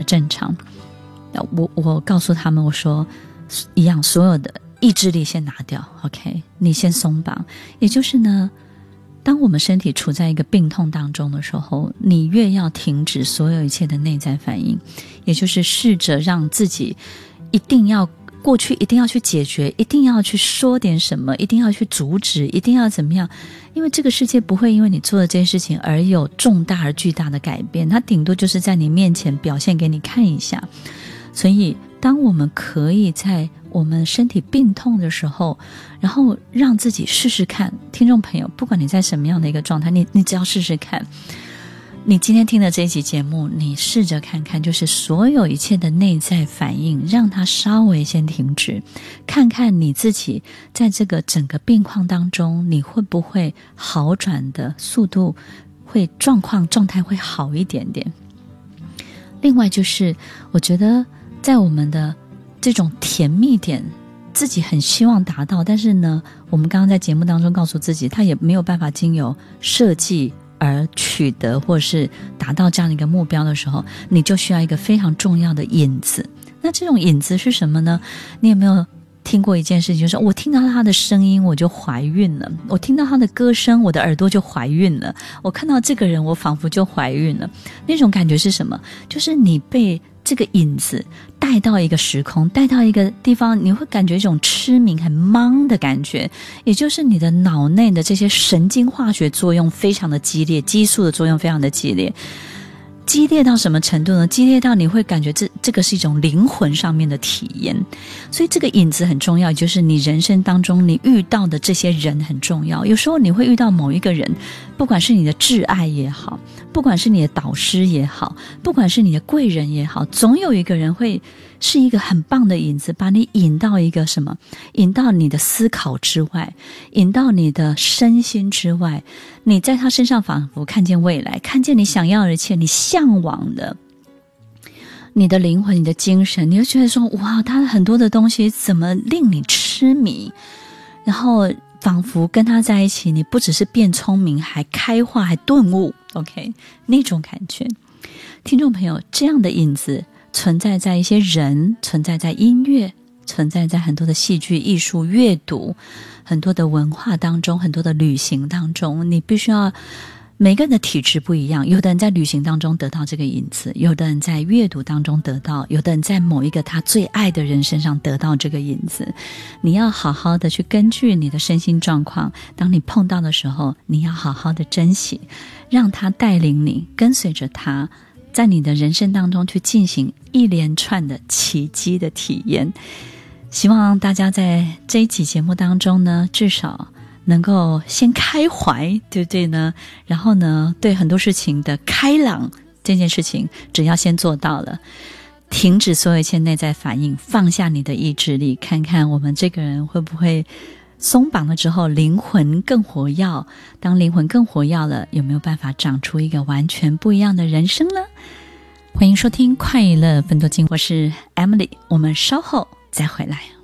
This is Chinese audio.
正常。我告诉他们，我说一样，所有的意志力先拿掉 OK， 你先松绑。也就是呢，当我们身体处在一个病痛当中的时候，你越要停止所有一切的内在反应，也就是试着让自己过去一定要去解决，一定要去说点什么，一定要去阻止，一定要怎么样，因为这个世界不会因为你做的这些事情而有重大而巨大的改变，它顶多就是在你面前表现给你看一下。所以当我们可以在我们身体病痛的时候，然后让自己试试看，听众朋友，不管你在什么样的一个状态，你只要试试看，你今天听的这一集节目，你试着看看，就是所有一切的内在反应，让它稍微先停止，看看你自己在这个整个病况当中，你会不会好转的速度会状态会好一点点。另外就是我觉得在我们的这种甜蜜点自己很希望达到，但是呢我们刚刚在节目当中告诉自己他也没有办法经由设计而取得或是达到这样的一个目标的时候，你就需要一个非常重要的引子。那这种引子是什么呢？你有没有听过一件事情，就是我听到他的声音我就怀孕了，我听到他的歌声我的耳朵就怀孕了，我看到这个人我仿佛就怀孕了。那种感觉是什么？就是你被这个引子带到一个时空，带到一个地方，你会感觉一种痴迷很懵的感觉，也就是你的脑内的这些神经化学作用非常的激烈，激素的作用非常的激烈。激烈到什么程度呢？激烈到你会感觉这个是一种灵魂上面的体验。所以这个引子很重要，就是你人生当中你遇到的这些人很重要。有时候你会遇到某一个人，不管是你的挚爱也好，不管是你的导师也好，不管是你的贵人也好，总有一个人会是一个很棒的引子，把你引到一个什么？引到你的思考之外，引到你的身心之外，你在他身上仿佛看见未来，看见你想要的一切，你向往的，你的灵魂，你的精神，你就觉得说哇，他很多的东西怎么令你痴迷，然后仿佛跟他在一起，你不只是变聪明，还开化，还顿悟 OK， 那种感觉。听众朋友，这样的引子存在在一些人，存在在音乐，存在在很多的戏剧、艺术、阅读，很多的文化当中，很多的旅行当中，你必须要，每个人的体质不一样，有的人在旅行当中得到这个引子，有的人在阅读当中得到，有的人在某一个他最爱的人身上得到这个引子。你要好好的去根据你的身心状况，当你碰到的时候，你要好好的珍惜，让他带领你，跟随着他，在你的人生当中去进行一连串的奇迹的体验。希望大家在这一期节目当中呢，至少能够先开怀，对不对呢？然后呢，对很多事情的开朗，这件事情只要先做到了，停止所有一切内在反应，放下你的意志力，看看我们这个人会不会松绑了之后灵魂更活跃。当灵魂更活跃了，有没有办法长出一个完全不一样的人生呢？欢迎收听快乐分多金，我是 Emily， 我们稍后再回来。